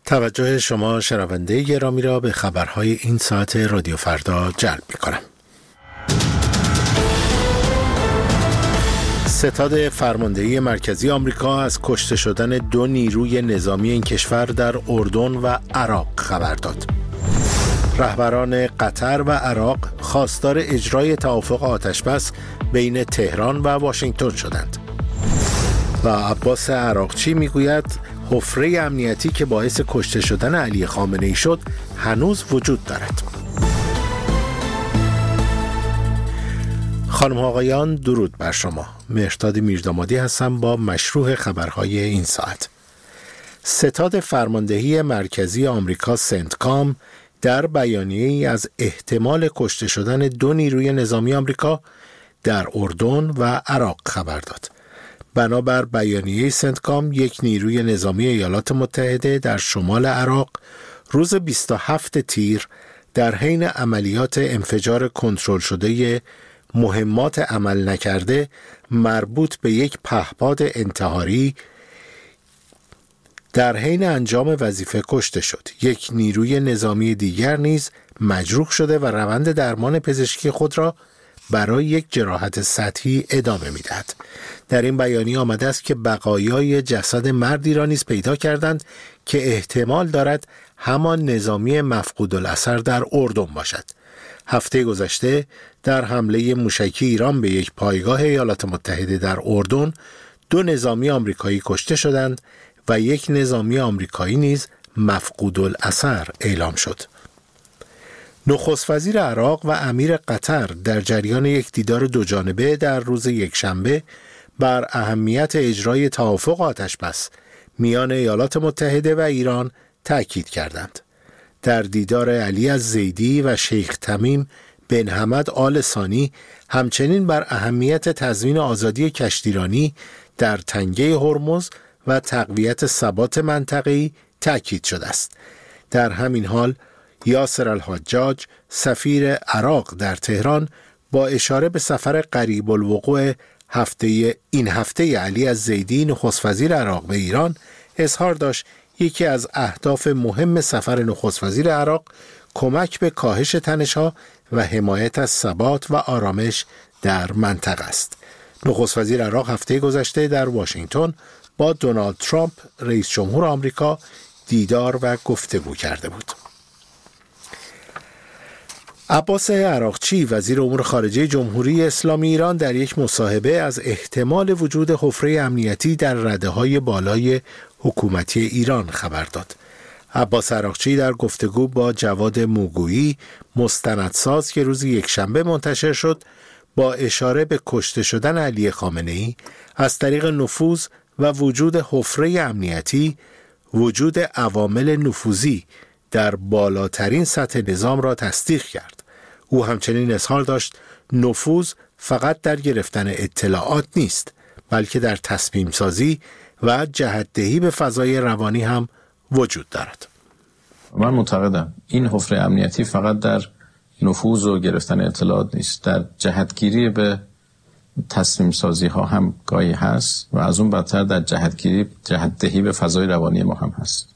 توجه شما شنونده گرامی را به خبرهای این ساعت رادیو فردا جلب می‌کنم. ستاد فرماندهی مرکزی آمریکا از کشته شدن 2 نیروی نظامی این کشور در اردن و عراق خبر داد. رهبران قطر و عراق خواستار اجرای توافق آتش‌بس بین تهران و واشنگتن شدند. و عباس عراقچی میگوید حفره امنیتی که باعث کشته شدن علی خامنه‌ای شد هنوز وجود دارد. خانم و آقایان، درود بر شما. مهرداد میردامادی هستم با مشروع خبرهای این ساعت. ستاد فرماندهی مرکزی آمریکا سنتکام در بیانیه‌ای از احتمال کشته شدن 2 نیروی نظامی آمریکا در اردن و عراق خبر داد. بنابر بیانیه سنتکام، 1 نیروی نظامی ایالات متحده در شمال عراق روز 27 تیر در حین عملیات انفجار کنترل شده مهمات عمل نکرده مربوط به یک پهپاد انتحاری در حین انجام وظیفه کشته شد. 1 نیروی نظامی دیگر نیز مجروح شده و روند درمان پزشکی خود را برای یک جراحت سطحی ادامه می‌دهد. در این بیانیه آمده است که بقایای جسد مردی را نیز پیدا کردند که احتمال دارد همان نظامی مفقود الاثر در اردن باشد. هفته گذشته در حمله موشکی ایران به یک پایگاه ایالات متحده در اردن 2 نظامی آمریکایی کشته شدند و 1 نظامی آمریکایی نیز مفقود الاثر اعلام شد. نخست وزیر عراق و امیر قطر در جریان یک دیدار 2 جانبه در روز یکشنبه بر اهمیت اجرای توافق آتش‌بس میان ایالات متحده و ایران تأکید کردند. در دیدار علی الزیدی و شیخ تمیم بن حمد آل ثانی همچنین بر اهمیت تضمین آزادی کشتیرانی در تنگه هرمز و تقویت ثبات منطقه‌ای تأکید شده است. در همین حال یاسر الحجاج سفیر عراق در تهران با اشاره به سفر قریب الوقوع این هفته علی الزیدی نخست وزیر عراق به ایران اظهار داشت یکی از اهداف مهم سفر نخست وزیر عراق کمک به کاهش تنش‌ها و حمایت از ثبات و آرامش در منطقه است. نخست وزیر عراق هفته گذشته در واشنگتن با دونالد ترامپ رئیس جمهور آمریکا دیدار و گفتگو کرده بود. عباس عراقچی وزیر امور خارجه جمهوری اسلامی ایران در یک مصاحبه از احتمال وجود حفره امنیتی در رده‌های بالای حکومتی ایران خبر داد. عباس عراقچی در گفتگو با جواد موگویی مستندساز که روز یکشنبه منتشر شد با اشاره به کشته شدن علی خامنه‌ای از طریق نفوذ و وجود حفره امنیتی، وجود عوامل نفوذی در بالاترین سطح نظام را تصدیق کرد. او همچنین اظهار داشت نفوذ فقط در گرفتن اطلاعات نیست، بلکه در تصمیم سازی و جهت‌دهی به فضای روانی هم وجود دارد. من معتقدم این حفره امنیتی فقط در نفوذ و گرفتن اطلاعات نیست، در جهتگیری به تصمیم سازی ها هم گاهی هست و از اون بدتر در جهت‌دهی به فضای روانی ما هم هست.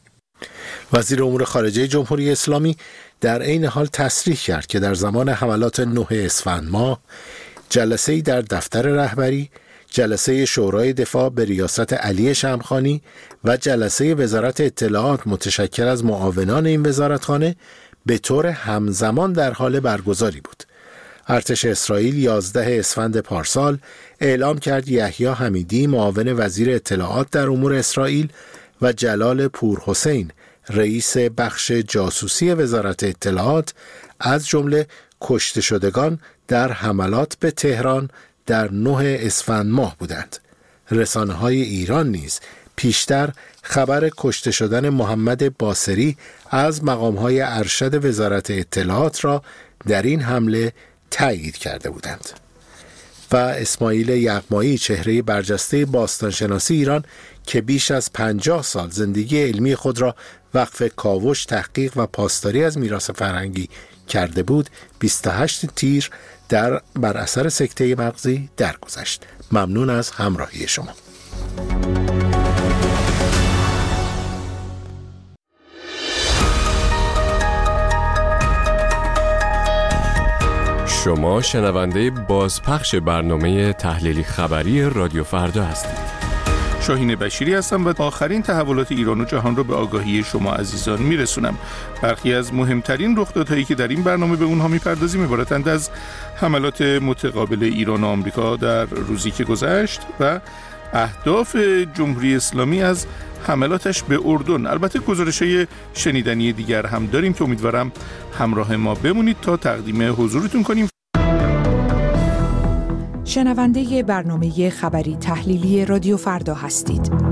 وزیر امور خارجه جمهوری اسلامی در عین حال تصریح کرد که در زمان حملات 9 اسفند ماه جلسه‌ای در دفتر رهبری، جلسه شورای دفاع به ریاست علی شمخانی و جلسه وزارت اطلاعات متشکل از معاونان این وزارتخانه به طور همزمان در حال برگزاری بود. ارتش اسرائیل 11 اسفند پارسال اعلام کرد یحیی حمیدی معاون وزیر اطلاعات در امور اسرائیل و جلال پورحسین رئیس بخش جاسوسی وزارت اطلاعات از جمله کشته شدگان در حملات به تهران در 9 اسفند ماه بودند. رسانه‌های ایران نیز پیشتر خبر کشته شدن محمد باصری از مقام‌های ارشد وزارت اطلاعات را در این حمله تایید کرده بودند. و اسماعیل یغمایی چهره برجسته باستانشناسی ایران که بیش از 50 سال زندگی علمی خود را وقف کاوش، تحقیق و پاسداری از میراث فرهنگی کرده بود 28 تیر بر اثر سکته مغزی درگذشت. ممنون از همراهی شما. شما شنونده بازپخش برنامه تحلیلی خبری رادیو فردا هستید. شاهین بشیری هستم و آخرین تحولات ایران و جهان رو به آگاهی شما عزیزان میرسونم. برخی از مهمترین رخدادهایی که در این برنامه به اونها میپردازیم عبارتند از حملات متقابل ایران و آمریکا در روزی که گذشت و اهداف جمهوری اسلامی از حملاتش به اردن. البته گزارش‌های شنیدنی دیگر هم داریم که امیدوارم همراه ما بمونید تا تقدیم حضورتون کنیم. شنونده برنامه خبری تحلیلی رادیو فردا هستید.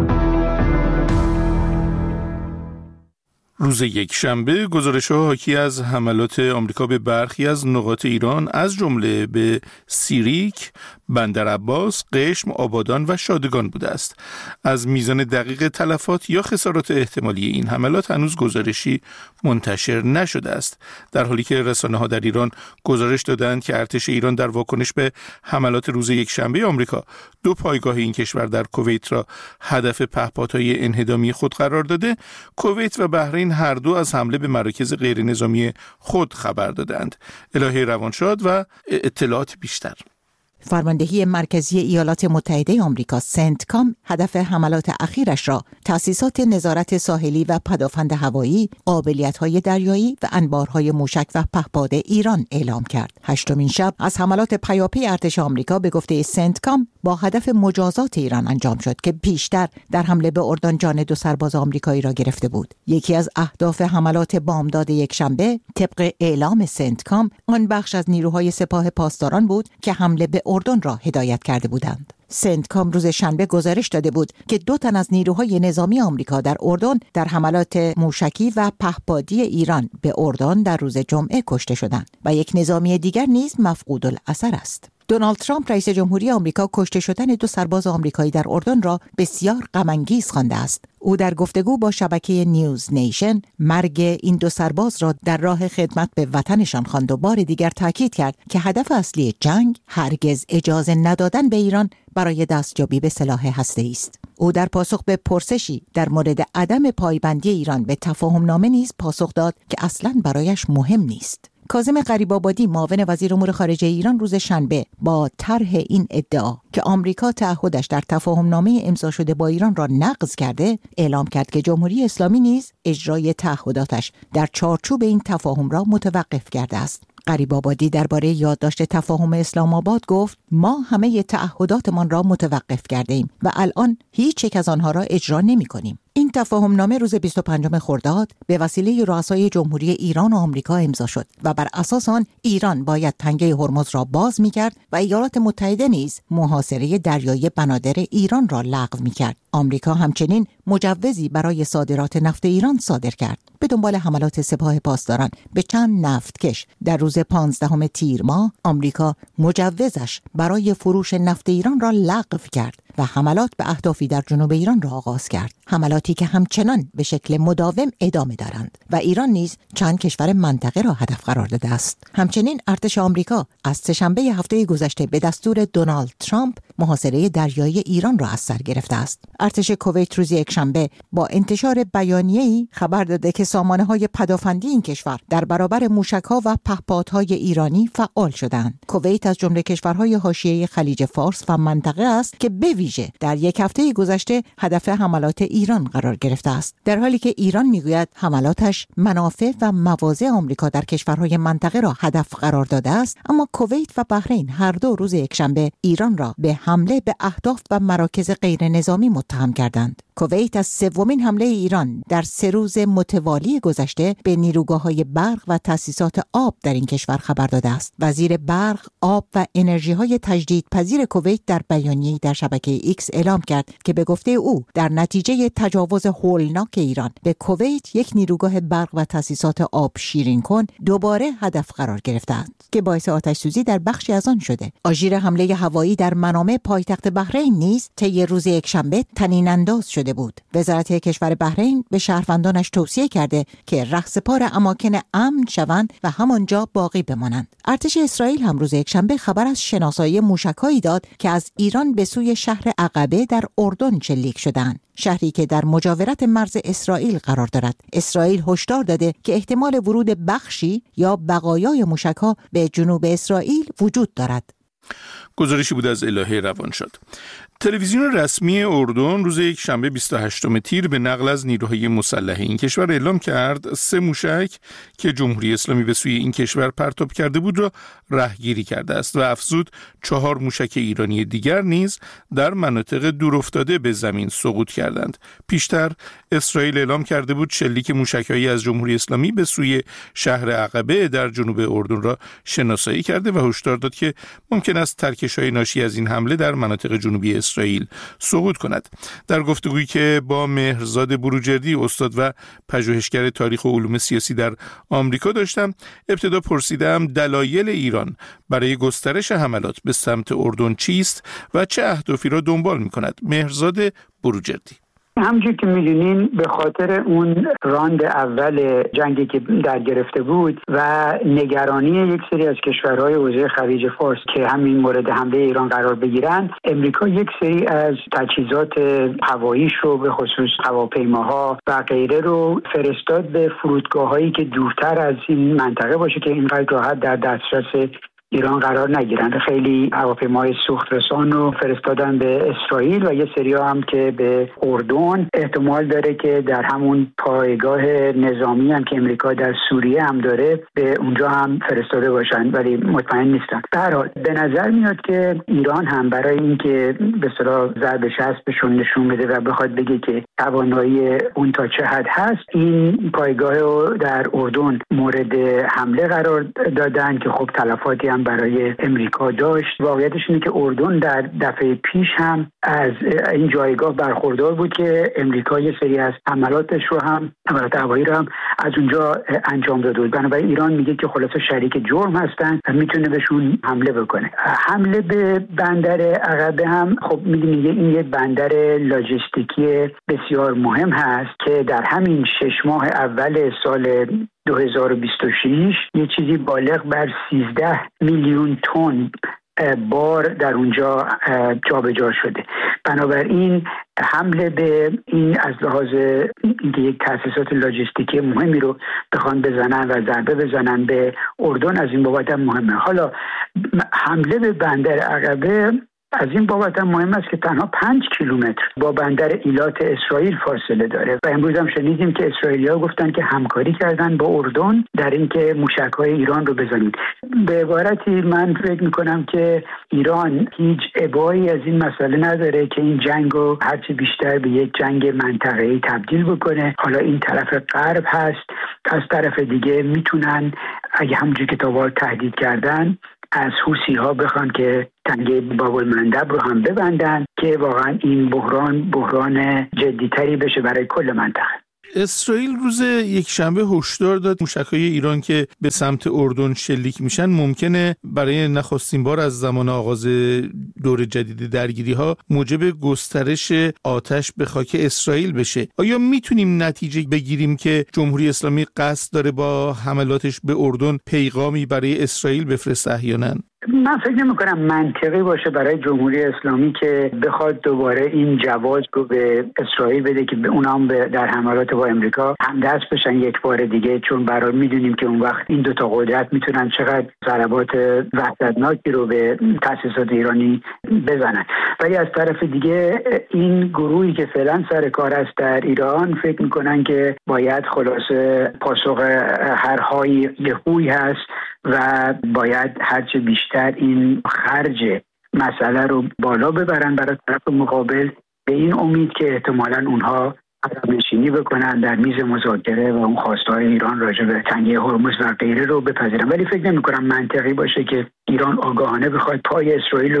روز یکشنبه گزارش‌ها حاکی از حملات آمریکا به برخی از نقاط ایران از جمله به سیریک، بندرعباس، قشم، آبادان و شادگان بوده است. از میزان دقیق تلفات یا خسارات احتمالی این حملات هنوز گزارشی منتشر نشده است، در حالی که رسانه‌ها در ایران گزارش دادند که ارتش ایران در واکنش به حملات روز یکشنبه آمریکا 2 پایگاه این کشور در کویت را هدف پهپادهای انهدامی خود قرار داده. کویت و بحرین هر دو از حمله به مراکز غیر نظامی خود خبر دادند. الهه روانشاد و اطلاعات بیشتر. فرماندهی مرکزی ایالات متحده آمریکا سنتکام هدف حملات اخیرش را تأسیسات نظارت ساحلی و پدافند هوایی، قابلیت‌های دریایی و انبارهای موشک و پهپاد ایران اعلام کرد. 8مین شب از حملات پیاپی ارتش آمریکا به گفته سنتکام با هدف مجازات ایران انجام شد که پیشتر در حمله به اردن جان 2 سرباز آمریکایی را گرفته بود. یکی از اهداف حملات بامداد یکشنبه طبق اعلام سنتکام آن بخش از نیروهای سپاه پاسداران بود که حمله به اردن را هدایت کرده بودند. سنتکام روز شنبه گزارش داده بود که 2 تن از نیروهای نظامی آمریکا در اردن در حملات موشکی و پهپادی ایران به اردن در روز جمعه کشته شدند و یک نظامی دیگر نیز مفقود الاثر است. دونالد ترامپ رئیس جمهوری آمریکا کشته شدن 2 سرباز آمریکایی در اردن را بسیار غم‌انگیز خوانده است. او در گفتگو با شبکه نیوز نیشن مرگ این 2 سرباز را در راه خدمت به وطنشان خواند و بار دیگر تاکید کرد که هدف اصلی جنگ هرگز اجازه ندادن به ایران برای دستیابی به سلاح هسته‌ای است. او در پاسخ به پرسشی در مورد عدم پایبندی ایران به تفاهم‌نامه نیز پاسخ داد که اصلاً برایش مهم نیست. کاظم غریب‌آبادی معاون وزیر امور خارجه ایران روز شنبه با طرح این ادعا که آمریکا تعهدش در تفاهم‌نامه امضا شده با ایران را نقض کرده، اعلام کرد که جمهوری اسلامی نیز اجرای تعهداتش در چارچوب این تفاهم را متوقف کرده است. غریب‌آبادی درباره یادداشت تفاهم اسلام آباد گفت: ما همه تعهداتمان را متوقف کرده ایم و الان هیچ یک از آنها را اجرا نمی‌کنیم. این تفاهمنامه روز 25 خرداد به وسیله رؤسای جمهوری ایران و آمریکا امضا شد و بر اساس آن ایران باید تنگه هرمز را باز می‌کرد و ایالات متحده نیز محاصره دریایی بنادر ایران را لغو می‌کرد. آمریکا همچنین مجوزی برای صادرات نفت ایران صادر کرد. به دنبال حملات سپاه پاسداران به چند نفتکش در روز 15 تیر ماه، آمریکا مجوزش برای فروش نفت ایران را لغو کرد و حملات به اهدافی در جنوب ایران را آغاز کرد. حملاتی که همچنان به شکل مداوم ادامه دارند و ایران نیز چند کشور منطقه را هدف قرار داده است. همچنین ارتش آمریکا از سه‌شنبه هفته گذشته به دستور دونالد ترامپ محاصره دریایی ایران را از سر گرفته است. ارتش کویت روز یکشنبه با انتشار بیانیه‌ای خبر داده که سامانه‌های پدافندی این کشور در برابر موشک‌ها و پهپادهای ایرانی فعال شدند. کویت از جمله کشورهای حاشیه خلیج فارس و منطقه است که به ویژه در یک هفته گذشته هدف حملات ایران قرار گرفته است، در حالی که ایران میگوید حملاتش منافع و مواضع آمریکا در کشورهای منطقه را هدف قرار داده است. اما کویت و بحرین هر دو روز یکشنبه ایران را به حمله به اهداف و مراکز غیر نظامی متهم کردند. کویت از 3مین حمله ایران در 3 روز متوالی گذشته به نیروگاه‌های برق و تأسیسات آب در این کشور خبر داده است. وزیر برق، آب و انرژی‌های تجدیدپذیر کویت در بیانیه‌ای در شبکه ایکس اعلام کرد که به گفته او در نتیجه تجاوز هولناک ایران به کویت یک نیروگاه برق و تأسیسات آب شیرین کن دوباره هدف قرار گرفتند که باعث آتش‌سوزی در بخشی از آن شده. آژیر حمله هوایی در منامه پایتخت بحرین نیز طی روز یکشنبه طنین‌انداز شد شده بود. وزارت کشور بحرین به شهروندانش توصیه کرده که رهسپار اماکن امن شوند و همانجا باقی بمانند. ارتش اسرائیل هم روز یکشنبه خبر از شناسایی موشک‌هایی داد که از ایران به سوی شهر عقبه در اردن شلیک شدند. شهری که در مجاورت مرز اسرائیل قرار دارد. اسرائیل هشدار داده که احتمال ورود بخشی یا بقایای موشک‌ها به جنوب اسرائیل وجود دارد. گزارشی بود از الهه روانشاد. تلویزیون رسمی اردن روز یک شنبه 28 تیر به نقل از نیروهای مسلح این کشور اعلام کرد 3 موشک که جمهوری اسلامی به سوی این کشور پرتاب کرده بود را رهگیری کرده است و افزود 4 موشک ایرانی دیگر نیز در مناطق دورافتاده به زمین سقوط کردند. پیشتر اسرائیل اعلام کرده بود شلیک موشک‌هایی از جمهوری اسلامی به سوی شهر عقبه در جنوب اردن را شناسایی کرده و هشدار داد که ممکن است ترکش‌های ناشی از این حمله در مناطق جنوبی اسرائیل سقوط کند. در گفتگویی که با مهرزاد بروجردی استاد و پژوهشگر تاریخ و علوم سیاسی در آمریکا داشتم، ابتدا پرسیدم دلایل ایران برای گسترش حملات به سمت اردن چیست و چه اهدافی را دنبال می‌کند. مهرزاد بروجردی: همونجور که می‌دونین به خاطر اون راند اول جنگی که در گرفته بود و نگرانی یک سری از کشورهای حوزه خلیج فارس که همین مورد حمله ایران قرار بگیرن، امریکا یک سری از تجهیزات هواییش رو به خصوص هواپیماها و غیره رو فرستاد به فرودگاه‌هایی که دورتر از این منطقه باشه که اینقدر راحت در دسترس ایران قرار نگیرند. خیلی هواپیماهای سوخترسان رو فرستادن به اسرائیل و یه سری هم که به اردن. احتمال داره که در همون پایگاه نظامی هم که امریکا در سوریه هم داره به اونجا هم فرستاده باشن، ولی مطمئن نیستن. در حال به نظر میاد که ایران هم برای اینکه به اصطلاح ضرب چسبشون نشون بده و بخواد بگه که توانایی اون تا چه حد هست، این پایگاه رو در اردن مورد حمله قرار دادن که خب تلفاتی هم برای امریکا داشت. واقعیتش اینه که اردن در دفعه پیش هم از این جایگاه برخوردار بود که امریکا یه سری از حملات هوایی رو هم از اونجا انجام داده بود. بنابراین ایران میگه که خلاصه شریک جرم هستن و میتونه بهشون حمله بکنه. حمله به بندر عقبه هم خب میدونید این یه بندر لاجستیکی بسیار مهم هست که در همین 6 ماه اول سال 2026 یه چیزی بالغ بر 13 میلیون تن بار در اونجا جابجا شده. بنابراین حمله به این از لحاظ اینکه یک تأسیسات لاجستیکی مهمی رو بخوان بزنن و ضربه بزنن به اردن از این بابت هم مهمه. حالا حمله به بندر عقبه از این بابت هم مهم است که تنها 5 کیلومتر با بندر ایلات اسرائیل فاصله داره و امروز هم شنیدیم که اسرائیلی‌ها گفتن که همکاری کردن با اردن در اینکه موشک‌های ایران رو بزنید. به عبارتی من فکر می‌کنم که ایران هیچ ابایی از این مسئله نداره که این جنگ رو هرچی بیشتر به یک جنگ منطقه‌ای تبدیل بکنه. حالا این طرف غرب هست، از طرف دیگه میتونن اگه همونجوری که تا تهدید کردن از حوثی‌ها بخوان که تنگه باب المندب رو هم ببندن که واقعا این بحران جدی‌تری بشه برای کل منطقه. اسرائیل روز یک شنبه هشدار داد موشک‌های ایران که به سمت اردن شلیک میشن ممکنه برای نخستین بار از زمان آغاز دور جدید درگیری‌ها موجب گسترش آتش به خاک اسرائیل بشه. آیا میتونیم نتیجه بگیریم که جمهوری اسلامی قصد داره با حملاتش به اردن پیغامی برای اسرائیل بفرسته احیانا؟ من فکر نمی‌کنم منطقی باشه برای جمهوری اسلامی که بخواد دوباره این جواز رو به اسرائیل بده که به اونا هم در حملات با امریکا همدست بشن یک بار دیگه، چون برای میدونیم که اون وقت این دوتا قدرت میتونن چقدر ضربات وحشتناکی رو به تأسیسات ایرانی بزنن. ولی از طرف دیگه این گروهی که فعلا سر کار است در ایران فکر میکنن که باید خلاصه پاسخ هر های یهویی هست و باید هرچه بیشتر این خرج مسئله رو بالا ببرن برای طرف مقابل، به این امید که احتمالاً اونها عقب‌نشینی بکنن در میز مذاکره و اون خواستهای ایران راجع به تنگه هرمز و غیره رو بپذیرن. ولی فکر نمی‌کنم منطقی باشه که ایران آگاهانه بخواد پای اسرائیل رو به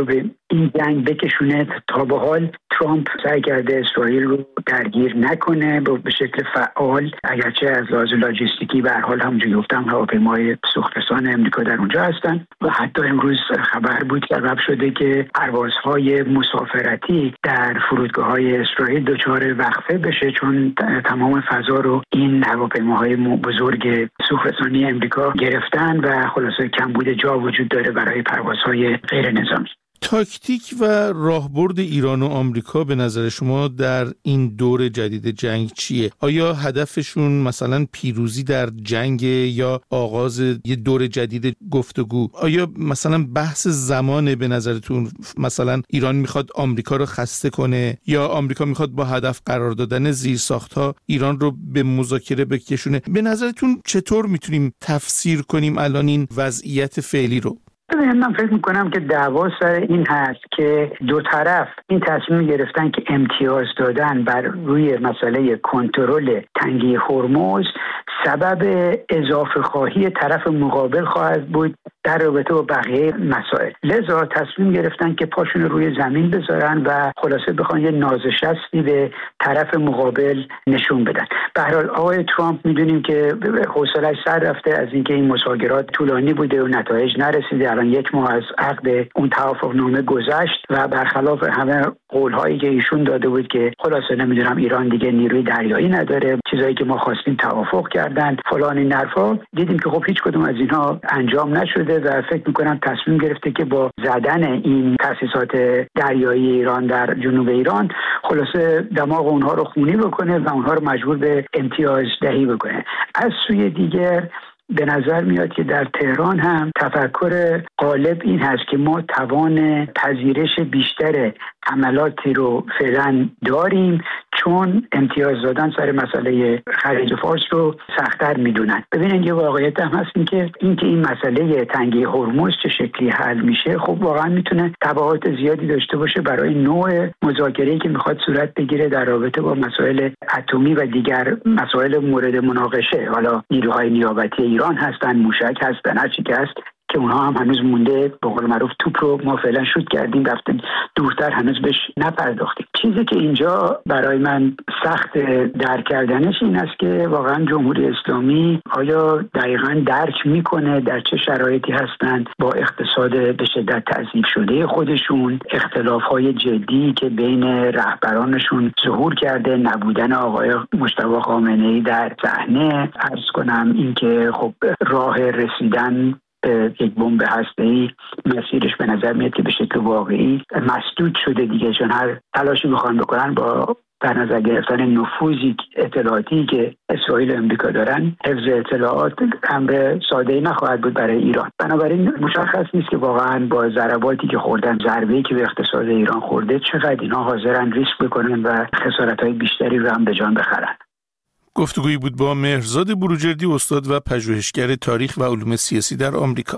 این جنگ بکشونه. تا به حال ترامپ سعی کرده اسرائیل رو درگیر نکنه به شکل فعال، اگرچه از لحاظ لاجستیکی به هر حال همونجوری گفتم هواپیمای سوخترسان امریکا در اونجا هستن و حتی امروز خبر بود که سبب شده که پروازهای مسافرتی در فرودگاه‌های اسرائیل دچار وقفه بشه، چون تمام فضا رو این هواپیماهای بزرگ سوخترسانی امریکا گرفتن و خلاصه کمبود جا وجود داره برای پروازهای غیر نظامی. تاکتیک و راهبرد ایران و آمریکا به نظر شما در این دور جدید جنگ چیه؟ آیا هدفشون مثلا پیروزی در جنگ یا آغاز یه دور جدید گفتگو؟ آیا مثلا بحث زمانه به نظرتون؟ مثلا ایران میخواد آمریکا رو خسته کنه یا آمریکا میخواد با هدف قرار دادن زیرساخت‌ها ایران رو به مذاکره بکشونه؟ به نظرتون چطور میتونیم تفسیر کنیم الان این وضعیت فعلی رو؟ من فکر میکنم که دعوا سر این هست که دو طرف این تصمیم گرفتن که امتیاز دادن بر روی مسئله کنترل تنگه هرمز سبب اضافه خواهی طرف مقابل خواهد بود در رابطه با بقیه مسائل. لذا تصمیم گرفتن که پاشون روی زمین بذارن و خلاصه بخوان یه نازشستی به طرف مقابل نشون بدن. به هر حال آقای ترامپ میدونیم که حوصله‌اش سر رفته از اینکه این مذاکرات طولانی بوده و نتایج نرسیده. الان 1 ماه از عقد اون توافقنامه گذشت و برخلاف همه قول‌هایی که ایشون داده بود که خلاصه نمیدونم ایران دیگه نیروی دریایی نداره، چیزایی که ما خواستیم توافق کردن، فلان این حرفا، دیدیم که خب هیچ کدوم از اینها انجام نشده و فکر میکنم تصمیم گرفته که با زدن این تأسیسات دریایی ایران در جنوب ایران خلاصه دماغ اونها رو خونی بکنه و اونها رو مجبور به امتیاز دهی بکنه. از سوی دیگر به نظر میاد که در تهران هم تفکر غالب این هست که ما توان پذیرش بیشتر حملاتی رو فعلا داریم، چون امتیاز دادن سر مسئله خلیج فارس رو سخت‌تر میدونن. ببینید یه واقعیت هم هست این مسئله تنگه هرمز چه شکلی حل میشه، خب واقعا میتونه تبعات زیادی داشته باشه برای نوع مذاکره‌ای که میخواد صورت بگیره در رابطه با مسائل اتمی و دیگر مسائل مورد مناقشه. حالا نیروهای نیابتی ایران هستن، موشک هستن، هر چی که هست که اونها هم هنوز مونده، به قول معروف توپ رو ما فعلا شوت کردیم رفتیم دورتر، هنوز بهش نپرداختیم. چیزی که اینجا برای من سخت درک کردنش این است که واقعا جمهوری اسلامی آیا دقیقاً درک میکنه در چه شرایطی هستند با اقتصاد به شدت تضعیف شده خودشون، اختلاف‌های جدی که بین رهبرانشون ظهور کرده، نبودن آقای مجتبی خامنه‌ای در صحنه، عرض کنم اینکه خب راه رسیدن یک بمب هسته‌ای مسیرش به نظر میاد که به شکل واقعی مسدود شده دیگه، چون هر تلاشی میخوان بکنن با در نظر گرفتن نفوذی اطلاعاتی که اسرائیل و امریکا دارن، حفظ اطلاعات امر ساده‌ای نخواهد بود برای ایران. بنابراین مشخص نیست که واقعا با ضرباتی که خوردن، ضربه‌ای که به اقتصاد ایران خورده، چقدر اینا حاضرن ریسک بکنن و خسارت‌های بیشتری رو هم به جان بخرن. گفتگویی بود با مهرزاد بروجردی، استاد و پژوهشگر تاریخ و علوم سیاسی در آمریکا.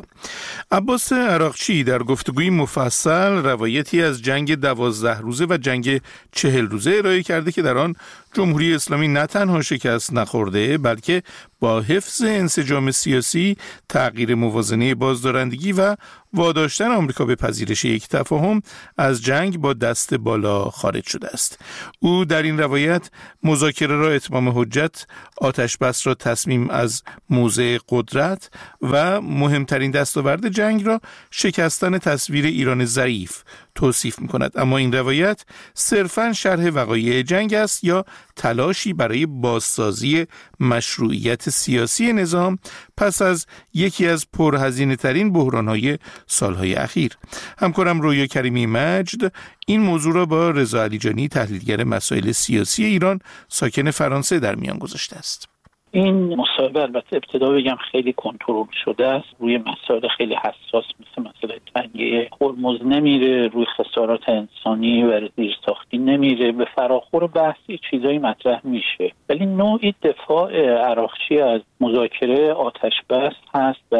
عباس عراقچی در گفتگوی مفصل روایتی از جنگ 12 روزه و جنگ 40 روزه ارائه کرده که در آن جمهوری اسلامی نه تنها شکست نخورده بلکه با حفظ انسجام سیاسی، تغییر موازنه بازدارندگی و واداشتن آمریکا به پذیرش یک تفاهم از جنگ با دست بالا خارج شده است. او در این روایت مذاکره را اتمام حجت، آتش بس را تصمیم از موضع قدرت و مهمترین دستاورد جنگ را شکستن تصویر ایران ضعیف توصیف می‌کند. اما این روایت صرفاً شرح وقایع جنگ است یا تلاشی برای بازسازی مشروعیت سیاسی نظام پس از یکی از پرهزینه‌ترین بحران‌های سالهای اخیر. همکارم رویا کریمی مجد این موضوع را با رضا علیجانی، تحلیلگر مسائل سیاسی ایران ساکن فرانسه، در میان گذاشته است. این مصاحبه البته ابتدا بگم خیلی کنترل شده است، روی مسائل خیلی حساس مثل مسئله تنگه هرمز نمیره، روی خسارات انسانی و زیرساختی نمیره، به فراخور بحثی چیزایی مطرح میشه، ولی نوعی دفاع عراقچی از مذاکره آتش بس هست و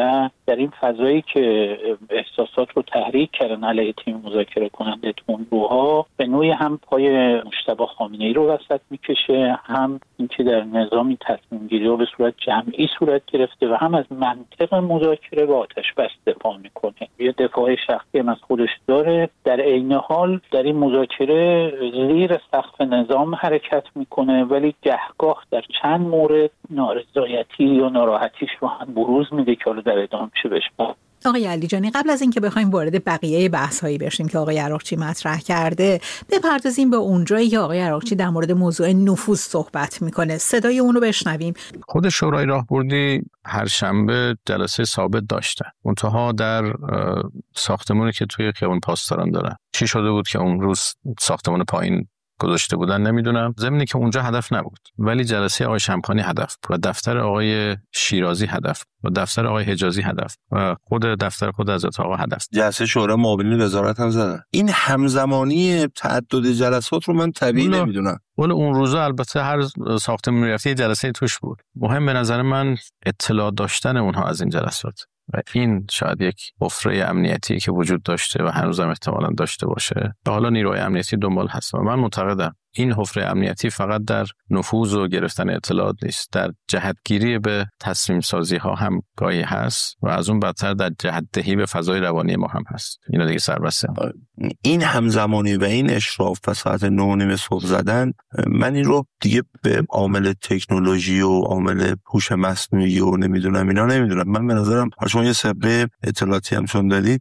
در این فضایی که احساسات رو تحریک کردن علیه تیم مذاکره کننده تندروها، به نوعی هم پای مجتبی خامنه‌ای رو وسط میکشه، هم اینکه در نظامی تصمیم گیری به صورت جمعی صورت گرفته و هم از منطق مذاکره با آتش بس دفاع میکنه. یه دفاع شخصی هم از خودش داره، در عین حال در این مذاکره زیر سقف نظام حرکت میکنه، ولی گهگاه در چند مورد نارضایتی یا ناراحتیش رو هم بروز میده که حالا در ادامه میشه بهش. آقای علیجانی، قبل از اینکه بخوایم وارد بقیه بحث‌هایی بشیم که آقای عراقچی مطرح کرده، بپردازیم به اونجایی که آقای عراقچی در مورد موضوع نفوذ صحبت میکنه. صدای اون رو بشنویم. خود شورای راهبردی هر شنبه جلسه ثابت داشتن، منتها در ساختمانی که توی خیابان پاسداران دارن. چی شده بود که اون روز ساختمان پایین گذاشته بودن نمیدونم، ضمنی که اونجا هدف نبود، ولی جلسه آقای شمخانی هدف و دفتر آقای شیرازی هدف و دفتر آقای حجازی هدف و خود دفتر خود حضرت آقا هدف. جلسه شورای معاونین وزارت هم زدن. این همزمانی تعدد جلسات رو من طبیعی نمیدونم. ولی اون روزا البته هر ساختمون رفتی جلسه توش بود. مهم به نظر من اطلاع داشتن اونها از این جلسات و این شاید یک حفره امنیتی که وجود داشته و هنوزم احتمالاً داشته باشه و حالا نیروهای امنیتی دنبال هست و من معتقدم این حفره امنیتی فقط در نفوذ و گرفتن اطلاعات نیست، در جهتگیری به تصمیم سازی ها هم گاهی هست و از اون بدتر در جهت‌دهی به فضای روانی ما هم هست. اینا دیگه سربسته هم. این همزمانی و این اشراف و ساعت 9:30 صبح زدن، من این رو دیگه به عامل تکنولوژی و عامل هوش مصنوعی و نمیدونم. من به نظرم شما یه سابقه اطلاعاتی هم چون دارید،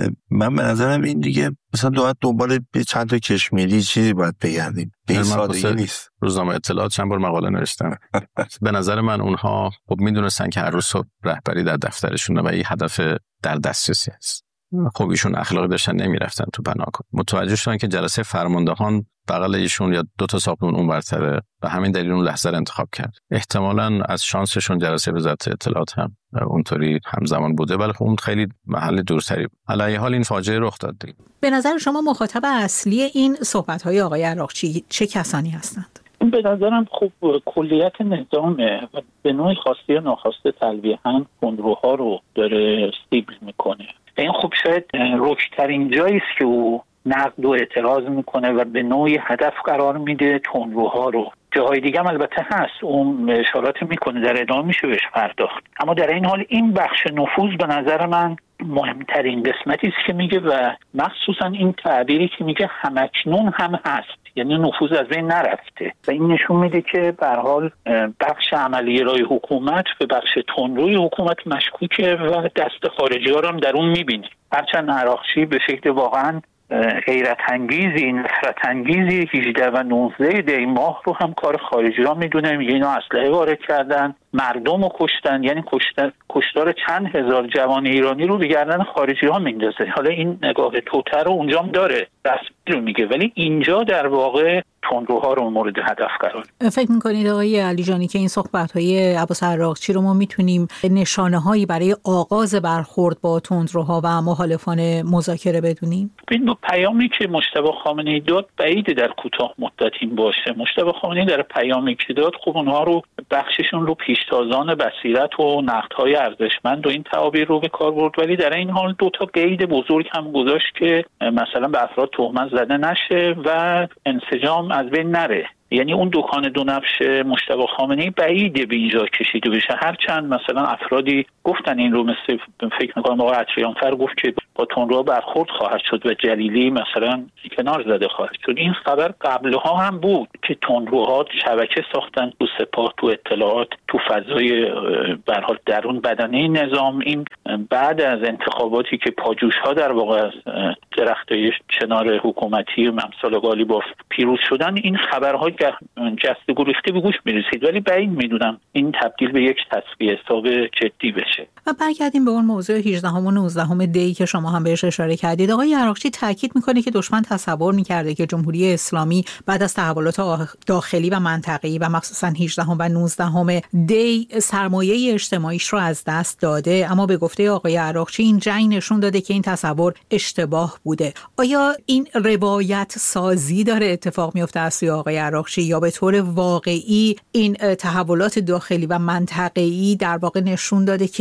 من به نظرم این دیگه مثلا دنبال چند تا کشمیری چیزی باید بگردیم. به این سادگی نیست. روزنامه اطلاعات چند بار مقاله نوشتم. به نظر من اونها خب میدونستن که هر روز صبح رهبری در دفترشونه و این هدف در دسترسی است. خب ایشون اخلاقی داشتن نمیرفتن تو بناکن. متوجه شدن که جلسه فرماندهان بغل ایشون یا 2 تا ساختمون اون برتره و همین دلیل اون لحظه رو انتخاب کرد. احتمالاً از شانسشون جلسه وزارت اطلاعات هم اونطوری همزمان بوده، ولی خب اون خیلی محل دورتری بود. علی حال این فاجعه رخ داد دیگه. به نظر شما مخاطب اصلی این صحبت‌های آقای عراقچی چه کسانی هستند؟ به نظرم خب کلیت نظامه و به نوعی خواسته یا ناخواسته تلویحاً خودروها رو داره سیبل میکنه. این خب شاید رکترین جایی است که او نقد و اعتراض میکنه و به نوعی هدف قرار میده تندروها رو. جاهای دیگه هم البته هست، اون اشارات میکنه، در ادامه میشه بهش پرداخت. اما در این حال این بخش نفوذ به نظر من مهمترین قسمتی است که میگه و مخصوصا این تعبیری که میگه همکنون هم هست، یعنی نفوذ از بین نرفته و این نشون میده که به هر حال بخش عملی رای حکومت به بخش تندروی حکومت مشکوکه و دست خارجی ها رو هم در اون میبینه. هرچند عراقچی به شکل واقعا حیرت انگیزی، نفرت انگیزی 18 و 19 دی ماه رو هم کار خارجی ها میدونه، میگه اینا اسلحه وارد کردن، مردم رو کشتن، یعنی کشتار چند هزار جوان ایرانی رو به گردن خارجی ها میندازه. حالا این نگاه توتر رو اونجا هم داره، رسمی رو میگه، ولی اینجا در واقع تندروها رو مورد هدف قرار. فکر میکنید آقای علیجانی که این صحبت‌های عباس عراقچی رو ما میتونیم نشانه‌هایی برای آغاز برخورد با تندروها و مخالفان مذاکره بدونیم؟ این با پیامی که مجتبی خامنه‌ای داد بعید در کوتاه مدت این باشه. مجتبی خامنه‌ای در پیامی که داد خب اونها رو بخششون رو پیشتازان بصیرت و نقدهای ارزشمند و این تعابیر رو به کار برد، ولی در این حال 2 تا قید بزرگ هم گذاشت که مثلا به افراد تهمت زده نشه و انسجام از بین نره. یعنی اون دکان دو نبش مجتبی خامنه‌ای بعیده به اینجا کشیده بشه، هرچند مثلا افرادی گفتن این رو، مثل فکر می‌کنم آقای عطریانفر گفت که با تندروها برخورد خواهد شد و جلیلی مثلا کنار زده خواهد شد. این خبر قبلها هم بود که تندروها شبکه ساختن تو سپاه، تو اطلاعات، تو فضای به هر حال درون بدنه نظام. این بعد از انتخاباتی که پاجوش‌ها در واقع از درختای چنار حکومتی ممسال قالیباف پیروز شدن، این خبرها جست گریخته به گوش میرسید، ولی بعید میدونم این تبدیل به یک تصفیه حساب جدی بشه. و برگردیم به اون موضوع 18 و 19 دی که شما هم بهش اشاره کردید. آقای عراقچی تاکید میکنه که دشمن تصور میکرده که جمهوری اسلامی بعد از تحولات داخلی و منطقه‌ای و مخصوصا 18 و 19 دی سرمایه اجتماعیش رو از دست داده، اما به گفته آقای عراقچی این جنگ نشون داده که این تصور اشتباه بوده. آیا این روایت سازی داره اتفاق میفته از سوی آقای عراقچی یا به طور واقعی این تحولات داخلی و منطقه‌ای در واقع نشون داده که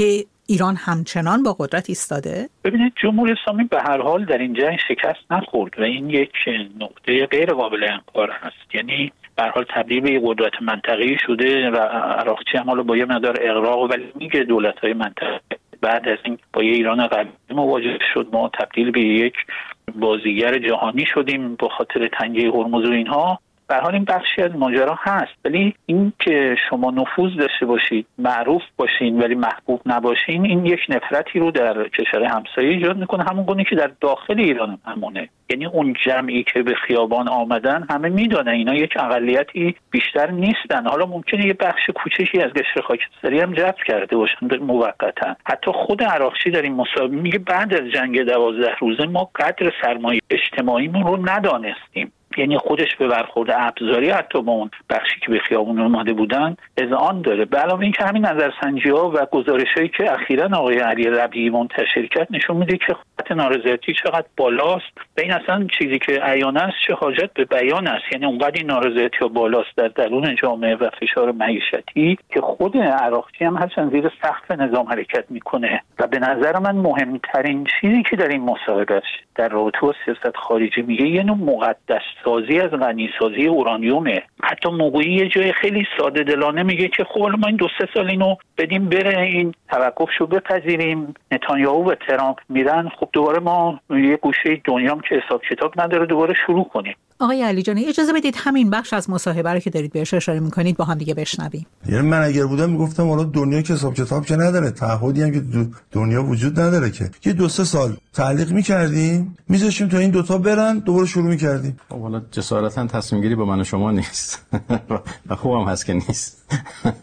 ایران همچنان با قدرت ایستاده؟ ببینید جمهوری اسلامی به هر حال در این جنگ شکست نخورد و این یک نقطه غیر قابل انکار هست. یعنی به هر حال تبدیل به یک قدرت منطقه‌ای شده و عراقچی هم حالا با یه مقدار اغراق ولی میگه دولت‌های منطقه بعد از این با یه ایران قوی مواجه شد، ما تبدیل به یک بازیگر جهانی شدیم با خاطر تنگه هرمز و اینها. به هر حال این بخشی از ماجرا هست، ولی این که شما نفوذ داشته باشید، معروف باشین ولی محبوب نباشین، این یک نفرتی رو در کشور همسایه ایجاد میکنه، همون گونه که در داخل ایران همونه. یعنی اون جمعی که به خیابان آمدن همه میدونن اینا یک اقلیتی بیشتر نیستن. حالا ممکنه یه بخش کوچکی از قشر خاکستری هم جذب کرده باشن موقتا. حتی خود عراقچی در این مصاحبه میگه بعد از جنگ 12 روزه ما قدر سرمایه اجتماعیمون رو ندانستیم. یعنی خودش به برخورد ابزاری حتی با اون بخشی که به خیابون اومده بودن اذعان داره. به علاوه اینکه همین نظرسنجی‌ها و گزارش‌هایی که اخیراً آقای علی ربیعی منتشر کرد نشون میده که خط نارضایتی چقدر بالاست و این اصلا چیزی که عیان است چه حاجت به بیان است. یعنی اونقدر این نارضایتی بالاست در درون جامعه و فشار معیشتی که خود عراقچی هم هرچند زیر سقف نظام حرکت میکنه و به نظر من مهمترین چیزی که در این مصاحبه در رابطه با سیاست خارجی میگه یه نوع مقدس سازی از غنیسازی اورانیومه. حتی موقعی یه جای خیلی ساده دلانه میگه که خب ما این 2-3 سال اینو بدیم بره، این توقفشو بپذیریم، نتانیاهو و ترامپ میرن، خب دوباره ما یه گوشه دنیام که حساب کتاب نداره دوباره شروع کنیم. آقای علیجانی اجازه بدید همین بخش از مصاحبه رو که دارید بهش اشاره میکنید با هم دیگه بشنویم. یعنی من اگر بودم میگفتم حالا دنیا که حساب کتاب که نداره، تعهدی هم که دنیا وجود نداره که یه 2-3 سال تعلیق میکردیم میذاشیم تا این دوتا برن دوباره شروع میکردیم. خب حالا جسارتا تصمیم گیری با من و شما نیست و خوبم هست که نیست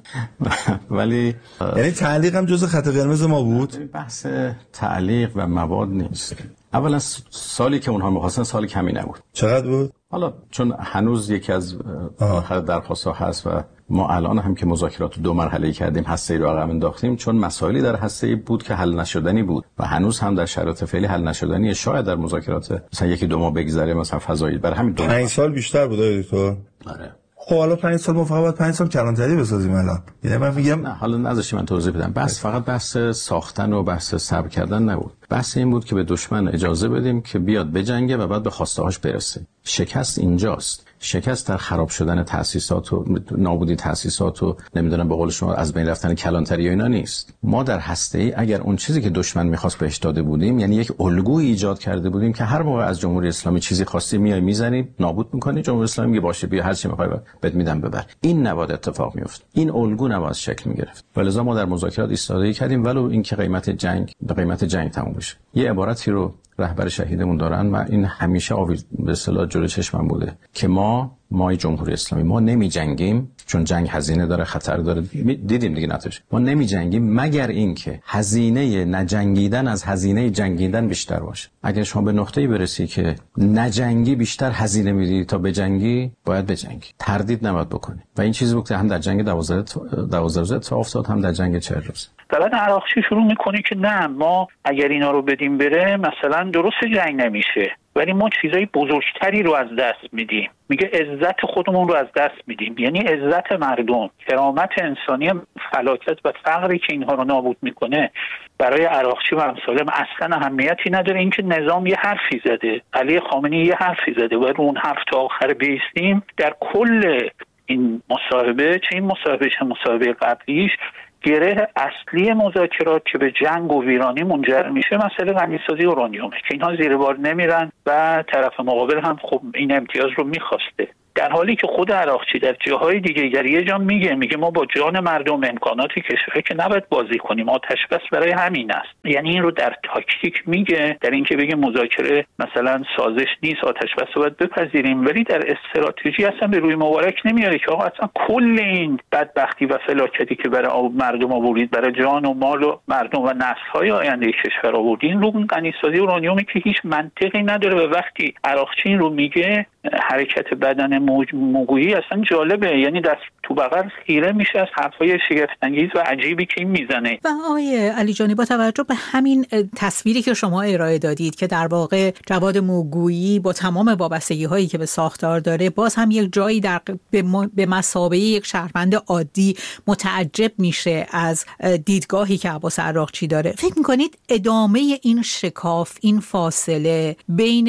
ولی یعنی تعلیق هم جزء خط قرمز ما بود. بحث تعلیق و مواد نیست. اولا سالی که اونها می‌خواستن سال کمی نبود. چقدر بود؟ حالا چون هنوز یکی از درخواست‌ها هست و ما الان هم که مذاکرات 2 مرحله‌ای کردیم، هسته‌ای رو عقب انداختیم، چون مسائلی در هسته‌ای بود که حل نشدنی بود و هنوز هم در شرایط فعلی حل نشدنی. شاید در مذاکرات مثلا 1-2 ماه بگذره، مثلا فضایی برای همین 5 سال بیشتر بود دکتر. آره. خب حالا 5 سال ما فقط 5 سال کلانتری بسازیم الان. یعنی من میگم نه، حالا نذاشی من توضیح بدم. بس فقط بحث ساختن و بحث صبر کردن نبود. بحث این بود که به دشمن اجازه بدیم که بیاد بجنگه و بعد به خواسته‌هاش برسه. شکست اینجاست. شکست در خراب شدن تأسیسات و نابودی تأسیسات و نمیدونم به قول شما از بین رفتن کلانتری و اینا نیست. ما در هسته‌ای اگر اون چیزی که دشمن می‌خواست بهش داده بودیم، یعنی یک الگوی ایجاد کرده بودیم که هر موقع از جمهوری اسلامی چیزی خواستی میای میزنی نابود می‌کنی، جمهوری اسلامی میگه باشه بیا هر چی می‌خوای بهت میدم ببر. این نباید اتفاق میفته. این الگو نباید شکل می‌گرفت. ولذا ما در مذاکرات ایستادگی کردیم ولو اینکه قیمت جنگ به قیمت جنگ تموم بشه. یه عبارتی رو رهبر شهیدمون دارن و این همیشه به اصطلاح جلوی چشمم بوده که ما جمهوری اسلامی ما نمی جنگیم چون جنگ هزینه داره، خطر داره. دیدیم دیگه نتیجه. ما نمی جنگیم مگر اینکه هزینه نجنگیدن از هزینه جنگیدن بیشتر باشه. اگر شما به نقطه‌ای برسی که نجنگی بیشتر هزینه میدی تا بجنگی، باید بجنگی. تردید نباید بکنی. و این چیزی بود که هم در جنگ 12 روزه اتفاق افتاد، هم در جنگ 40 روزه. بعد عراقچی شروع میکنه که نه ما اگر اینا رو بدیم بره مثلا درست جنگ نمیشه، ولی ما چیزای بزرگتری رو از دست میدیم. میگه عزت خودمون رو از دست میدیم، یعنی عزت مردم، کرامت انسانی. فلاکت و فقری که اینها رو نابود میکنه برای عراقچی و امثالم اصلا اهمیتی نداره. اینکه نظام یه حرفی زده، علی خامنه‌ای یه حرفی زده و رو اون حرف تا آخر بیستیم. در کل این مصاحبه، چه این مصاحبه چه مصاحبه قبلیش، گره اصلی مذاکرات که به جنگ و ویرانی منجر میشه مسئله غنیسازی اورانیومه که اینها زیر بار نمیرن و طرف مقابل هم خب این امتیاز رو میخواسته، در حالی که خود عراقچی در جاهای دیگه در یه جا میگه ما با جان مردم امکانات کشور که نباید بازی کنیم، آتش بس برای همین است. یعنی این رو در تاکتیک میگه، در اینکه بگه مذاکره مثلا سازش نیست، آتش بس رو باید بپذیریم، ولی در استراتژی اصلا به روی مبارک نمیاره که آقا اصلا کل این بدبختی و فلاکتی که برای مردم آورید، برای جان و مال و مردم و نسل‌های آینده کشور آوردین، رو غنیسازی اورانیومی که هیچ منطقی نداره. و وقتی عراقچی این رو میگه حرکت بدن موگویی اصلا جالبه، یعنی دست تو بغل خیره میشه از حرفای شگفت‌انگیز و عجیبی که این میزنه. و آقای علیجانی با توجه به همین تصویری که شما ارائه دادید که در واقع جواد موگویی با تمام وابستگی هایی که به ساختار داره باز هم یک جایی به مثابه یک شهروند عادی متعجب میشه از دیدگاهی که عباس عراقچی داره. فکر میکنید ادامه این شکاف، این فاصله بین